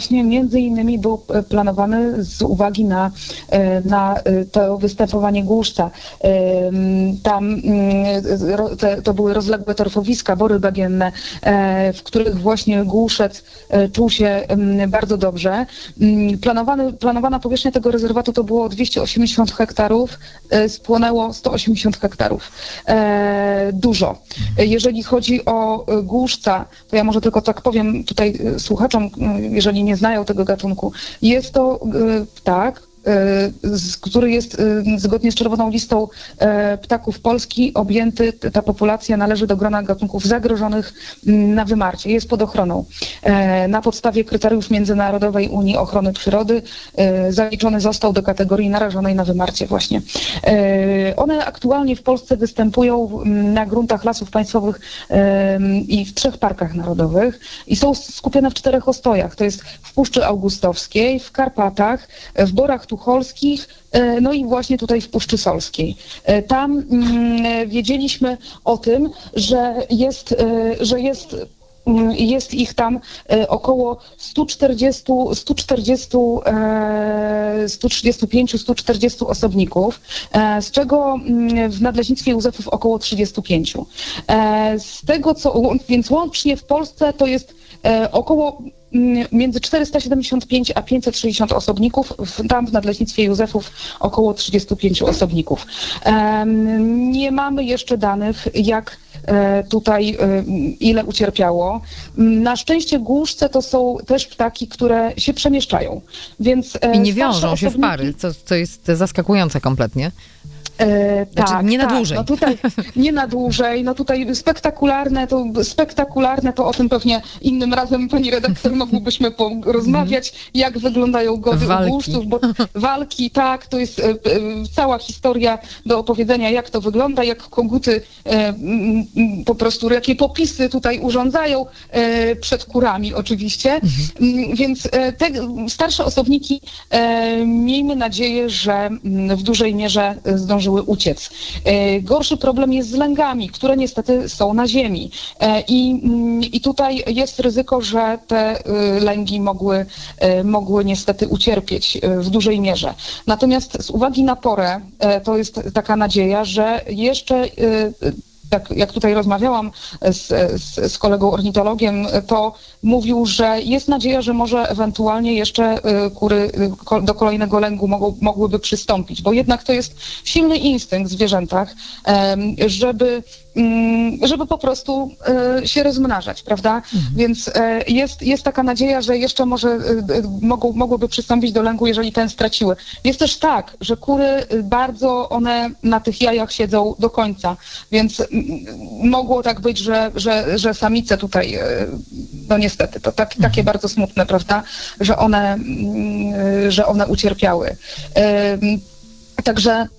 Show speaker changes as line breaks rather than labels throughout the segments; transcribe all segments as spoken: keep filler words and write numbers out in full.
właśnie między innymi był planowany z uwagi na, na to występowanie głuszca. Tam to były rozległe torfowiska, bory bagienne, w których właśnie głuszec czuł się bardzo dobrze. Planowany, planowana powierzchnia tego rezerwatu to było dwieście osiemdziesiąt hektarów, spłonęło sto osiemdziesiąt hektarów. Dużo. Jeżeli chodzi o głuszca, to ja może tylko tak powiem tutaj słuchaczom, jeżeli nie znają tego gatunku, jest to ptak, który jest zgodnie z Czerwoną Listą Ptaków Polski objęty, ta populacja należy do grona gatunków zagrożonych na wymarcie, jest pod ochroną. Na podstawie kryteriów Międzynarodowej Unii Ochrony Przyrody zaliczony został do kategorii narażonej na wymarcie właśnie. One aktualnie w Polsce występują na gruntach lasów państwowych i w trzech parkach narodowych i są skupione w czterech ostojach. To jest w Puszczy Augustowskiej, w Karpatach, w Borach Tucholskich, no i właśnie tutaj w Puszczy Solskiej. Tam mm, wiedzieliśmy o tym, że jest, że jest Jest ich tam około sto czterdzieści, sto czterdzieści, sto trzydzieści pięć, sto czterdzieści osobników, z czego w Nadleśnictwie Józefów około trzydzieści pięć. Z tego co, więc łącznie w Polsce to jest około między czterysta siedemdziesiąt pięć a pięćset sześćdziesiąt osobników, tam w Nadleśnictwie Józefów około trzydzieści pięć osobników. Nie mamy jeszcze danych, jak tutaj ile ucierpiało. Na szczęście głuszce to są też ptaki, które się przemieszczają. Więc
i nie wiążą się w pary, co, co jest zaskakujące kompletnie.
E,
znaczy,
tak,
nie na
tak.
dłużej.
No tutaj nie na dłużej. No tutaj spektakularne to, spektakularne to o tym pewnie innym razem, pani redaktor, mogłybyśmy porozmawiać, jak wyglądają gody
walki.
u głuszców, bo walki, tak, to jest e, e, cała historia do opowiedzenia, jak to wygląda, jak koguty e, m, po prostu, jakie popisy tutaj urządzają e, przed kurami oczywiście. Mhm. Więc e, te starsze osobniki e, miejmy nadzieję, że w dużej mierze zdążyły uciec. Gorszy problem jest z lęgami, które niestety są na ziemi. I, i tutaj jest ryzyko, że te lęgi mogły, mogły niestety ucierpieć w dużej mierze. Natomiast z uwagi na porę, to jest taka nadzieja, że jeszcze tak jak tutaj rozmawiałam z, z, z kolegą ornitologiem, to mówił, że jest nadzieja, że może ewentualnie jeszcze kury do kolejnego lęgu mogą, mogłyby przystąpić, bo jednak to jest silny instynkt w zwierzętach, żeby, żeby po prostu się rozmnażać, prawda? Mhm. Więc jest, jest taka nadzieja, że jeszcze może mogą, mogłyby przystąpić do lęgu, jeżeli ten straciły. Jest też tak, że kury bardzo, one na tych jajach siedzą do końca, więc mogło tak być, że, że, że samice tutaj, no niestety, to tak, takie bardzo smutne, prawda, że one, że one ucierpiały. Także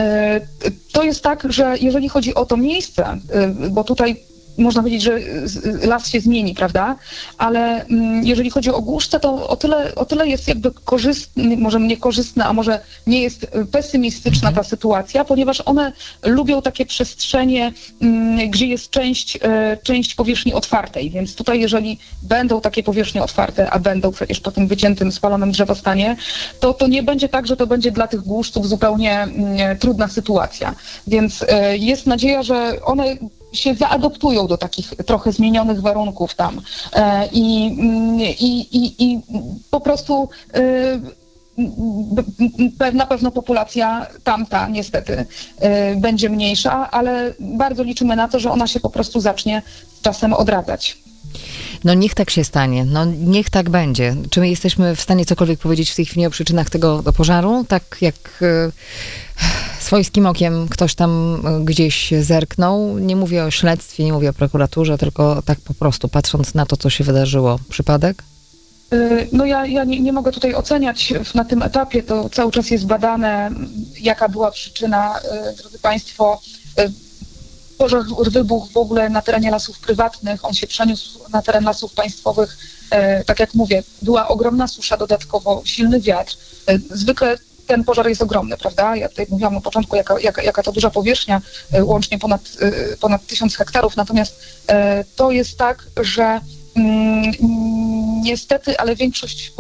to jest tak, że jeżeli chodzi o to miejsce, bo tutaj można powiedzieć, że las się zmieni, prawda? Ale jeżeli chodzi o głuszce, to o tyle, o tyle jest jakby korzystny, może niekorzystna, a może nie jest pesymistyczna ta sytuacja, ponieważ one lubią takie przestrzenie, gdzie jest część, część powierzchni otwartej, więc tutaj jeżeli będą takie powierzchnie otwarte, a będą przecież po tym wyciętym, spalonym drzewostanie, to to nie będzie tak, że to będzie dla tych głuszców zupełnie trudna sytuacja. Więc jest nadzieja, że one się zaadoptują do takich trochę zmienionych warunków tam i, i, i, i po prostu na pewno populacja tamta niestety będzie mniejsza, ale bardzo liczymy na to, że ona się po prostu zacznie z czasem odradzać.
No niech tak się stanie, no niech tak będzie. Czy my jesteśmy w stanie cokolwiek powiedzieć w tej chwili o przyczynach tego pożaru? Tak jak e, swojskim okiem ktoś tam gdzieś zerknął. Nie mówię o śledztwie, nie mówię o prokuraturze, tylko tak po prostu patrząc na to, co się wydarzyło. Przypadek?
No ja, ja nie, nie mogę tutaj oceniać na tym etapie, to cały czas jest badane, jaka była przyczyna, drodzy Państwo. Pożar wybuchł w ogóle na terenie lasów prywatnych, on się przeniósł na teren lasów państwowych. E, tak jak mówię, była ogromna susza, dodatkowo silny wiatr. E, zwykle ten pożar jest ogromny, prawda? Ja tutaj mówiłam na początku, jaka, jaka, jaka to duża powierzchnia, e, łącznie ponad, e, ponad tysiąc hektarów, natomiast e, to jest tak, że mm, niestety, ale większość